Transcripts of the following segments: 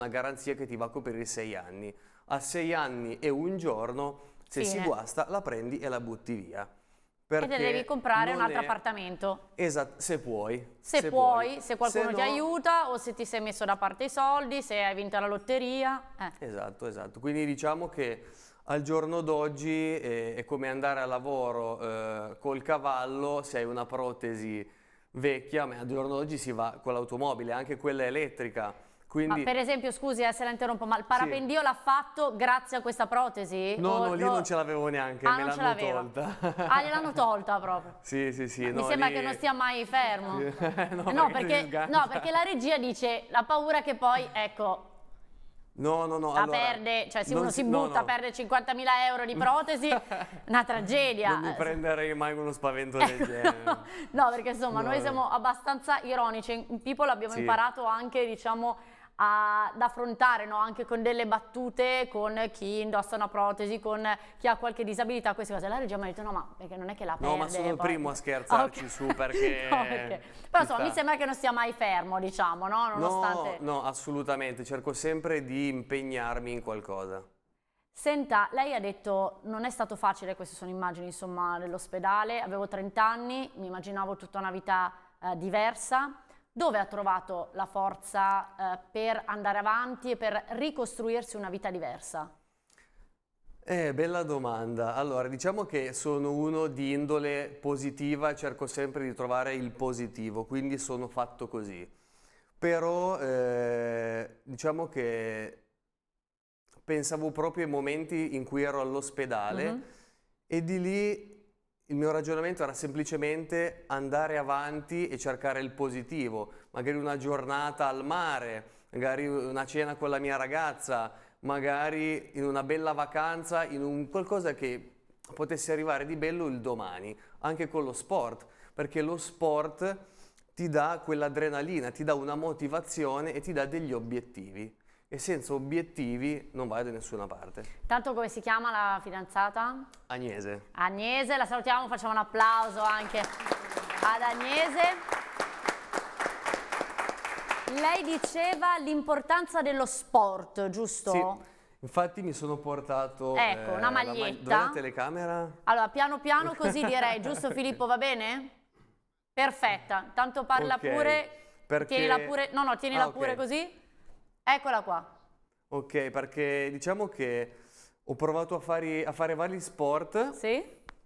una garanzia che ti va a coprire 6 anni. A 6 anni e un giorno, se si guasta, la prendi e la butti via. E te devi comprare un altro appartamento. Esatto, se puoi. Se puoi, se qualcuno ti aiuta o se ti sei messo da parte i soldi, se hai vinto la lotteria. Esatto, esatto. Quindi diciamo che al giorno d'oggi è come andare a lavoro col cavallo, se hai una protesi vecchia, ma al giorno d'oggi si va con l'automobile, anche quella elettrica. Quindi... Ma per esempio, scusi se la interrompo, ma il parapendio l'ha fatto grazie a questa protesi? No, lì non ce l'avevo neanche, me l'hanno tolta. Ah, gliel'hanno tolta proprio? Sì. Mi sembra che non stia mai fermo. No, perché la regia dice, la paura che poi, ecco... No, la perde, cioè se uno si butta, perde 50.000 euro di protesi, una tragedia. Non mi prenderei mai uno spavento del genere. No, perché insomma noi siamo abbastanza ironici, in People abbiamo imparato anche, diciamo, ad affrontare, no? Anche con delle battute con chi indossa una protesi, con chi ha qualche disabilità, queste cose. La regia mi ha detto no, ma perché non è che la perde. No, ma sono il primo a scherzarci su perché... Però insomma mi sembra che non stia mai fermo, diciamo, no? Nonostante... No, assolutamente, cerco sempre di impegnarmi in qualcosa. Senta, lei ha detto non è stato facile, queste sono immagini insomma dell'ospedale, avevo 30 anni, mi immaginavo tutta una vita diversa. Dove ha trovato la forza per andare avanti e per ricostruirsi una vita diversa? Bella domanda. Allora, diciamo che sono uno di indole positiva, cerco sempre di trovare il positivo, quindi sono fatto così. Però diciamo che pensavo proprio ai momenti in cui ero all'ospedale e di lì il mio ragionamento era semplicemente andare avanti e cercare il positivo, magari una giornata al mare, magari una cena con la mia ragazza, magari in una bella vacanza, in un qualcosa che potesse arrivare di bello il domani, anche con lo sport, perché lo sport ti dà quell'adrenalina, ti dà una motivazione e ti dà degli obiettivi. E senza obiettivi non vai da nessuna parte. Tanto come si chiama la fidanzata? Agnese. Agnese, la salutiamo, facciamo un applauso anche ad Agnese. Lei diceva l'importanza dello sport, giusto? Sì, infatti mi sono portato... Ecco, una maglietta. Dov'è la telecamera? Allora, piano piano così direi, giusto Filippo, va bene? Perfetta, tanto parla pure, tienila pure, tienila pure così. Eccola qua. Ok, perché diciamo che ho provato a fare vari sport. Sì.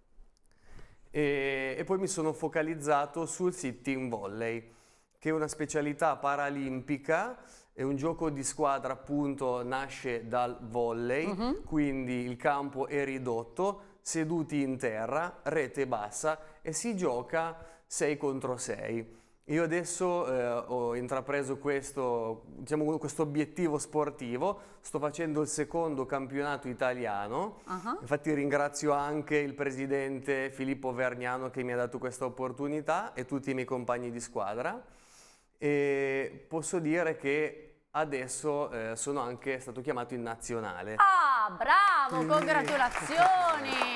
E poi mi sono focalizzato sul sitting volley, che è una specialità paralimpica, è un gioco di squadra, appunto, nasce dal volley, quindi il campo è ridotto, seduti in terra, rete bassa e si gioca 6 contro 6. Io adesso ho intrapreso questo obiettivo sportivo, sto facendo il secondo campionato italiano, infatti ringrazio anche il presidente Filippo Vergnano che mi ha dato questa opportunità e tutti i miei compagni di squadra e posso dire che adesso sono anche stato chiamato in nazionale. Ah, bravo, congratulazioni!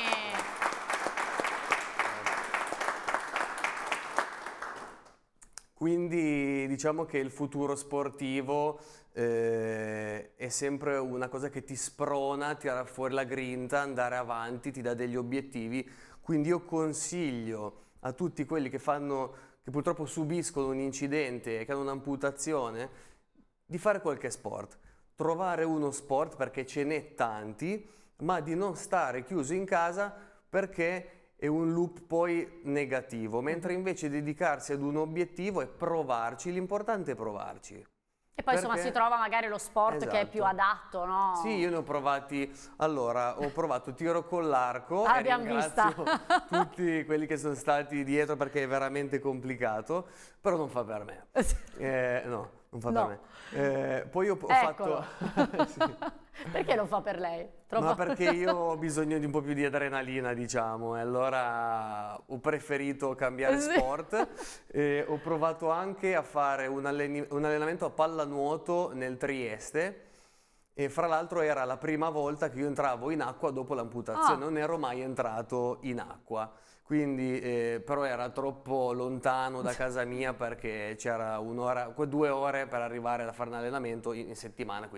Quindi diciamo che il futuro sportivo è sempre una cosa che ti sprona, tira fuori la grinta, andare avanti, ti dà degli obiettivi. Quindi io consiglio a tutti quelli che purtroppo subiscono un incidente e che hanno un'amputazione, di fare qualche sport. Trovare uno sport perché ce n'è tanti, ma di non stare chiuso in casa perché è un loop poi negativo, mentre invece dedicarsi ad un obiettivo e provarci, l'importante è provarci. E poi insomma si trova magari lo sport che è più adatto, no? Sì, io ne ho provati, allora ho provato tiro con l'arco e l'abbiamo vista. tutti quelli che sono stati dietro perché è veramente complicato, però non fa per me. No, non fa per me. Poi ho fatto... Sì. Perché non fa per lei? Ma perché io ho bisogno di un po' più di adrenalina, diciamo, e allora ho preferito cambiare sport. Ho provato anche a fare un allenamento a pallanuoto nel Trieste e fra l'altro era la prima volta che io entravo in acqua dopo l'amputazione, non ero mai entrato in acqua. Quindi, però era troppo lontano da casa mia perché c'era 2 ore per arrivare a fare un allenamento in settimana.